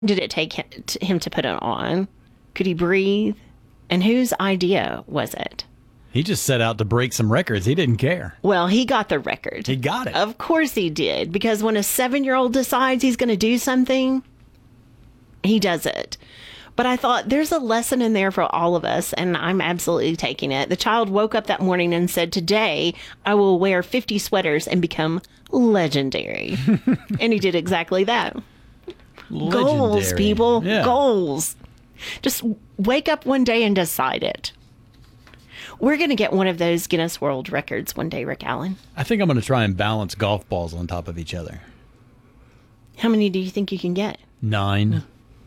did it take him to put it on? Could he breathe? And whose idea was it? He just set out to break some records. He didn't care. Well, he got the record. He got it. Of course he did, because when a 7-year-old decides he's going to do something, he does it. But I thought there's a lesson in there for all of us, and I'm absolutely taking it. The child woke up that morning and said, today I will wear 50 sweaters and become legendary. And he did exactly that. Legendary. Goals, people. Yeah. Goals. Just wake up one day and decide it. We're going to get one of those Guinness World Records one day, Rick Allen. I think I'm going to try and balance golf balls on top of each other. How many do you think you can get? 9.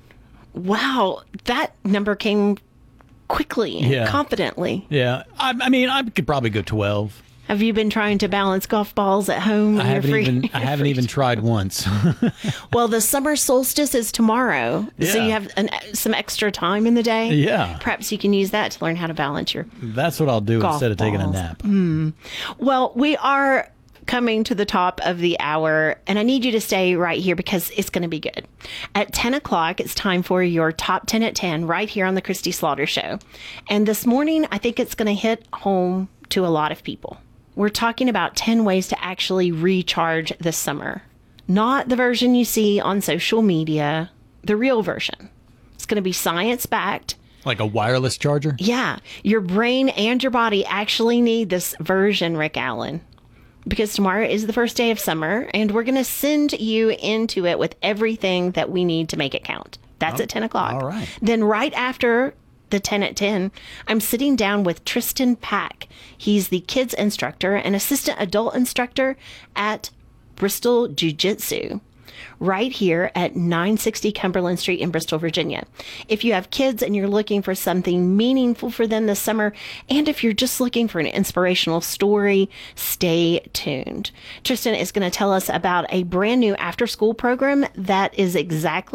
Wow, that number came quickly and confidently. Yeah. I mean, I could probably go 12. Have you been trying to balance golf balls at home? I haven't even tried once. Well, the summer solstice is tomorrow, so you have some extra time in the day. Yeah. Perhaps you can use that to learn how to balance your That's what I'll do golf instead of taking a balls. nap. Well, we are coming to the top of the hour, and I need you to stay right here because it's going to be good. At 10 o'clock, it's time for your Top 10 at 10 right here on the Christy Slaughter Show. And this morning, I think it's going to hit home to a lot of people. We're talking about 10 ways to actually recharge this summer. Not the version you see on social media, the real version. It's going to be science-backed. Like a wireless charger? Yeah. Your brain and your body actually need this version, Rick Allen. Because tomorrow is the first day of summer, and we're going to send you into it with everything that we need to make it count. That's at 10 o'clock. All right. Then right after the 10 at 10, I'm sitting down with Tristan Pack. He's the kids instructor and assistant adult instructor at Bristol Jiu-Jitsu, right here at 960 Cumberland Street in Bristol, Virginia. If you have kids and you're looking for something meaningful for them this summer, and if you're just looking for an inspirational story, stay tuned. Tristan is going to tell us about a brand new after-school program that is exactly